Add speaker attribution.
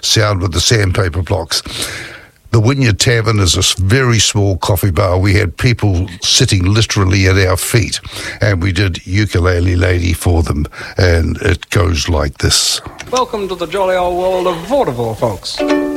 Speaker 1: sound with the sandpaper blocks. The Wynyard Tavern is a very small coffee bar. We had people sitting literally at our feet, and we did Ukulele Lady for them, and it goes like this.
Speaker 2: Welcome to the jolly old world of vaudeville, folks.